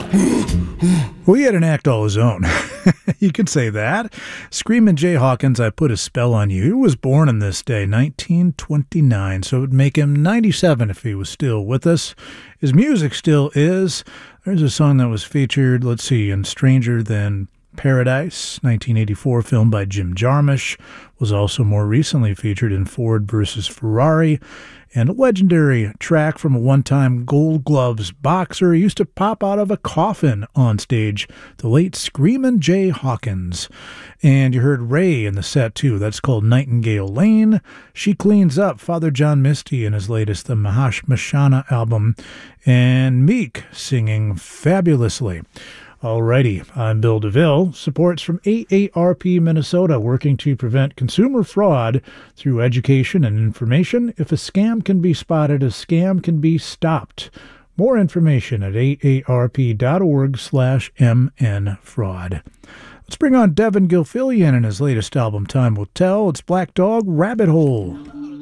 Well, he had an act all his own. You could say that. Screamin' Jay Hawkins, I Put a Spell on You. He was born in this day, 1929, so it would make him 97 if he was still with us. His music still is. There's a song that was featured, let's see, in Stranger Than Paradise, 1984 film by Jim Jarmusch, was also more recently featured in Ford versus Ferrari, and a legendary track from a one-time Gold Gloves boxer who used to pop out of a coffin on stage, the late Screamin' Jay Hawkins. And you heard Ray in the set too. That's called Nightingale Lane. She Cleans Up, Father John Misty in his latest The Mahashmashana album, and Meek singing fabulously. Alrighty, I'm Bill DeVille. Supports from AARP Minnesota, working to prevent consumer fraud through education and information. If a scam can be spotted, a scam can be stopped. More information at aarp.org/mnfraud. Let's bring on Devin Gilfillian and his latest album, Time Will Tell. It's Black Dog Rabbit Hole.